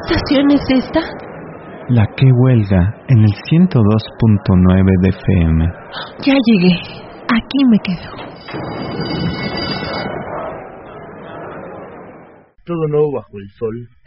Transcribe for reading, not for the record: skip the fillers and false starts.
estación es esta? La que huelga en el 102.9 de FM. Ya llegué. Aquí me quedo. Todo nuevo bajo el sol